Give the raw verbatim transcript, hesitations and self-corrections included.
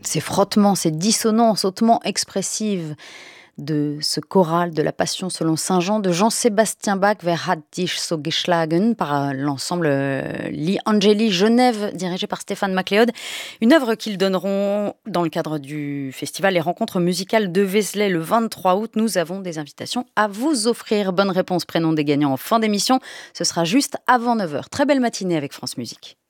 Ces frottements, ces dissonances hautement expressives de ce choral de la Passion selon saint Jean de Jean-Sébastien Bach, Wer hat dich so geschlagen, par euh, l'ensemble euh, Li Angeli Genève, dirigé par Stéphane MacLeod. Une œuvre qu'ils donneront dans le cadre du festival Les Rencontres musicales de Vézelay le vingt-trois août. Nous avons des invitations à vous offrir. Bonne réponse, prénom des gagnants en fin d'émission. Ce sera juste avant neuf heures. Très belle matinée avec France Musique.